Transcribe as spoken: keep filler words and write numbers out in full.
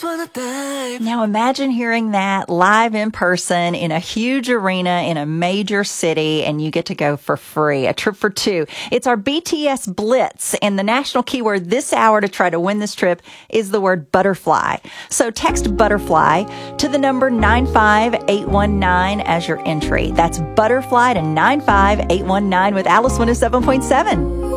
Now imagine hearing that live in person in a huge arena in a major city, and you get to go for free. A trip for two. It's our B T S Blitz, and the national keyword this hour to try to win this trip is the word butterfly. So text butterfly to the number nine five eight one nine as your entry. That's butterfly to nine five eight one nine with Alice one oh seven point seven.